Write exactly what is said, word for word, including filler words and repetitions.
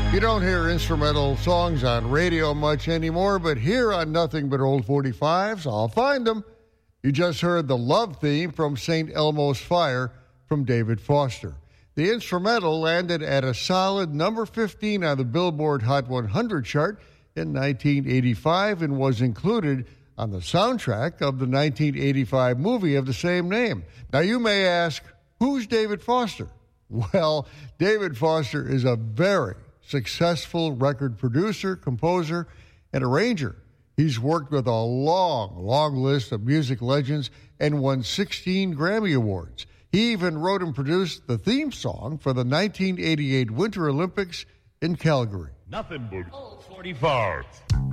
You don't hear instrumental songs on radio much anymore, but here on Nothing But Old forty-fives, I'll find them. You just heard the Love theme from Saint Elmo's Fire from David Foster. The instrumental landed at a solid number fifteen on the Billboard Hot one hundred chart in nineteen eighty-five and was included on the soundtrack of the nineteen eighty-five movie of the same name. Now you may ask, who's David Foster? Well, David Foster is a very successful record producer, composer, and arranger. He's worked with a long, long list of music legends and won sixteen Grammy Awards. He even wrote and produced the theme song for the nineteen eighty-eight Winter Olympics in Calgary. Nothing but Old forty-five.